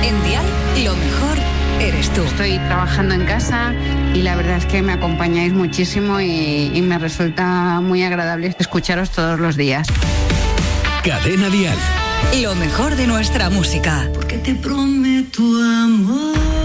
En Dial, lo mejor eres tú. Estoy trabajando en casa y la verdad es que me acompañáis muchísimo y me resulta muy agradable escucharos todos los días. Cadena Dial. Lo mejor de nuestra música. Porque te prometo amor.